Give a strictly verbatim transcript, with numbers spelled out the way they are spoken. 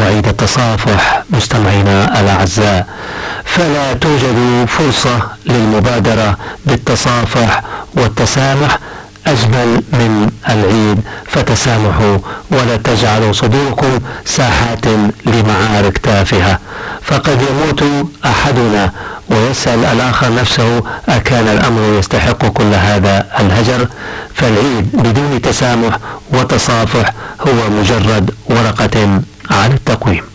وعيد التصافح مستمعينا الأعزاء، فلا توجد فرصة للمبادرة بالتصافح والتسامح أجمل من العيد، فتسامحوا ولا تجعلوا صدوركم ساحات لمعارك تافهة، فقد يموت أحدنا ويسأل الآخر نفسه أكان الأمر يستحق كل هذا الهجر؟ فالعيد بدون تسامح وتصافح هو مجرد ورقة على التقويم.